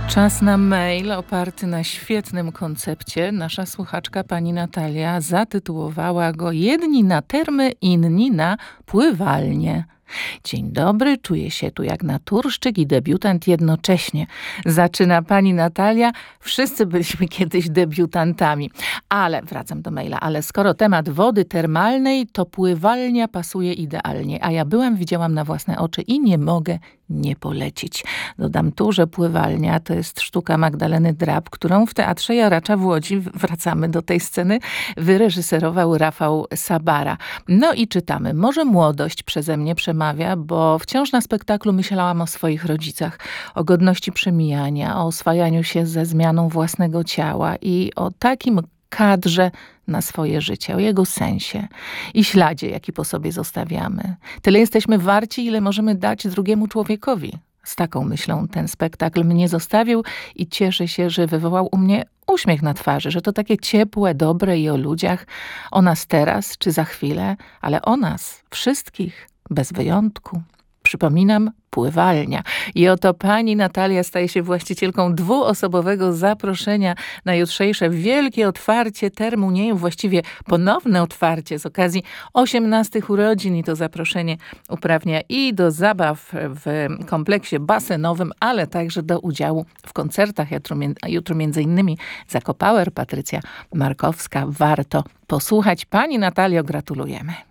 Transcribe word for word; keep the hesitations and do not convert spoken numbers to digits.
Czas na mail oparty na świetnym koncepcie. Nasza słuchaczka pani Natalia zatytułowała go "Jedni na termy, inni na pływalnię". Dzień dobry, czuję się tu jak naturszczyk i debiutant jednocześnie. Zaczyna pani Natalia. Wszyscy byliśmy kiedyś debiutantami. Ale, wracam do maila, ale skoro temat wody termalnej, to pływalnia pasuje idealnie. A ja byłam, widziałam na własne oczy i nie mogę nie polecić. Dodam tu, że pływalnia to jest sztuka Magdaleny Drab, którą w Teatrze Jaracza w Łodzi, wracamy do tej sceny, wyreżyserował Rafał Sabara. No i czytamy. Może młodość przeze mnie przemawia, bo wciąż na spektaklu myślałam o swoich rodzicach, o godności przemijania, o oswajaniu się ze zmianą własnego ciała i o takim kadrze na swoje życie, o jego sensie i śladzie, jaki po sobie zostawiamy. Tyle jesteśmy warci, ile możemy dać drugiemu człowiekowi. Z taką myślą ten spektakl mnie zostawił i cieszę się, że wywołał u mnie uśmiech na twarzy, że to takie ciepłe, dobre i o ludziach, o nas teraz czy za chwilę, ale o nas, wszystkich, bez wyjątku. Przypominam, pływalnia. I oto pani Natalia staje się właścicielką dwuosobowego zaproszenia na jutrzejsze wielkie otwarcie termu Niejów, właściwie ponowne otwarcie z okazji osiemnastych urodzin i to zaproszenie uprawnia i do zabaw w kompleksie basenowym, ale także do udziału w koncertach. Jutro między innymi Zakopower, Patrycja Markowska. Warto posłuchać. Pani Natalio, gratulujemy.